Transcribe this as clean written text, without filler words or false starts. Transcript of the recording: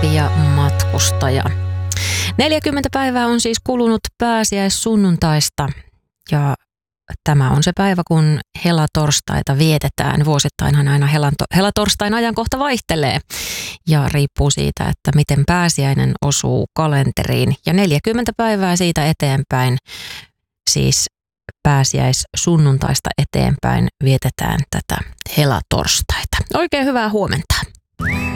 Lappi ja matkustaja. 40 päivää on siis kulunut pääsiäissunnuntaista ja tämä on se päivä, kun helatorstaita vietetään. Vuosittainhan aina helatorstain ajankohta vaihtelee ja riippuu siitä, että miten pääsiäinen osuu kalenteriin. Ja 40 päivää siitä eteenpäin, siis pääsiäissunnuntaista eteenpäin, vietetään tätä helatorstaita. Oikein hyvää huomenta.